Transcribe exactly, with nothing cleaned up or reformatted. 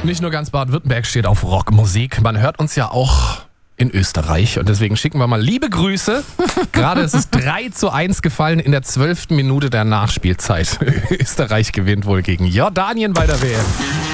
Nicht nur ganz Baden-Württemberg steht auf Rockmusik. Man hört uns ja auch in Österreich und deswegen schicken wir mal liebe Grüße. Gerade ist es drei zu eins gefallen in der zwölften Minute der Nachspielzeit. Österreich gewinnt wohl gegen Jordanien bei der W M.